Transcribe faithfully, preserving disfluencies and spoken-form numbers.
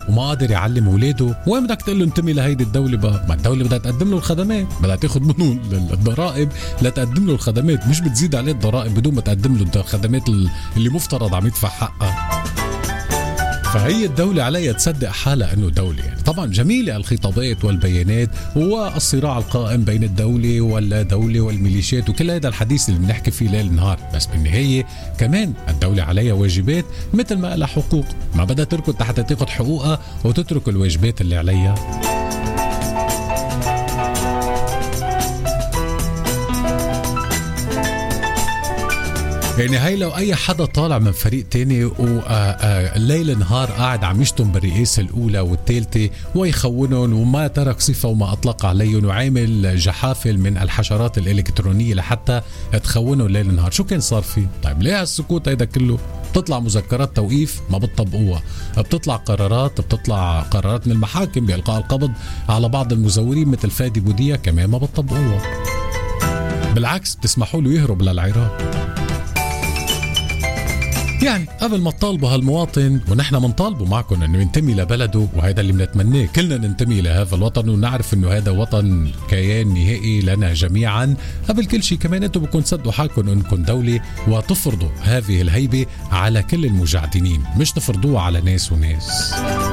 وما قادر يعلم اولاده، وين بدك تقول له انتمي لهيدي الدوله بقى؟ ما الدوله بدها تقدم له الخدمات، بدها تاخذ منه الضرائب لتقدم له الخدمات، مش بتزيد عليه الضرائب بدون ما تقدم له الخدمات اللي مفترض عم يدفع حقها. فهي الدولة عليها تصدق حالها أنه دولة. يعني طبعا جميلة الخطابات والبيانات والصراع القائم بين الدولة واللا دولة والميليشيات وكل هذا الحديث اللي بنحكي فيه ليل نهار، بس بالنهاية كمان الدولة عليها واجبات مثل ما لها حقوق، ما بدها تركض حتى تاخذ حقوقها وتترك الواجبات اللي عليها. يعني هاي لو اي حدا طالع من فريق تاني والليل نهار قاعد عم يشتم بالرئاسة الاولى والثالثة ويخونهم وما ترك صفة وما اطلق عليهم وعامل جحافل من الحشرات الالكترونية لحتى تخونوا الليل نهار، شو كان صار فيه؟ طيب ليه هالسكوت هيدا كله؟ بتطلع مذكرات توقيف ما بتطبقوها، بتطلع قرارات بتطلع قرارات من المحاكم بإلقاء القبض على بعض المزورين مثل فادي بودية كمان ما بتطبقوها، بالعكس بتسمحوا له يهرب للعراق. يعني قبل ما تطالبوا هالمواطن ونحن منطالبوا معكم انه ينتمي لبلده، وهذا اللي بنتمناه كلنا ننتمي لهذا الوطن ونعرف انه هذا وطن كيان نهائي لنا جميعا. قبل كل شيء كمان انتم بكون تصدقوا حالكم انكم دولة وتفرضوا هذه الهيبة على كل المجاعدين، مش تفرضوها على ناس وناس.